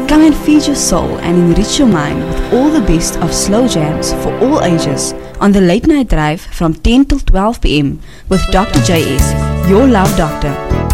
Come and feed your soul and enrich your mind with all the best of slow jams for all ages on the Late Night Drive from 10 till 12 p.m. with Dr. JS, your love doctor.